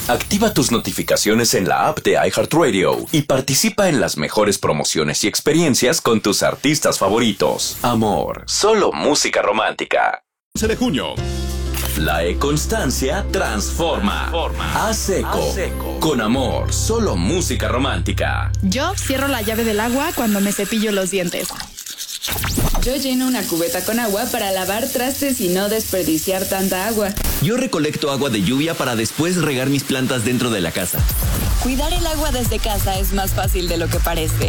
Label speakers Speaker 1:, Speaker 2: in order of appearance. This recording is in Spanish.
Speaker 1: Activa tus notificaciones en la app de iHeartRadio y participa en las mejores promociones y experiencias con tus artistas favoritos. Amor, solo música romántica.
Speaker 2: 11 de junio.
Speaker 1: La E-Constancia transforma. A seco. Con amor, solo música romántica.
Speaker 3: Yo cierro la llave del agua cuando me cepillo los dientes.
Speaker 4: Yo lleno una cubeta con agua para lavar trastes y no desperdiciar tanta agua.
Speaker 5: Yo recolecto agua de lluvia para después regar mis plantas dentro de la casa.
Speaker 4: Cuidar el agua desde casa es más fácil de lo que parece.